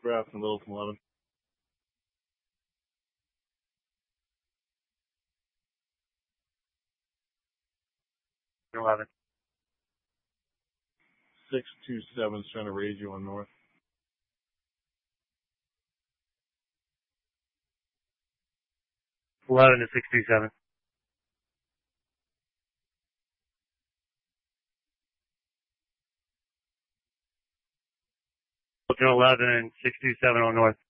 Grafton, Littleton 11. 11. 627 is trying to raise you on north. 11 to 627. 11 and 627 on north.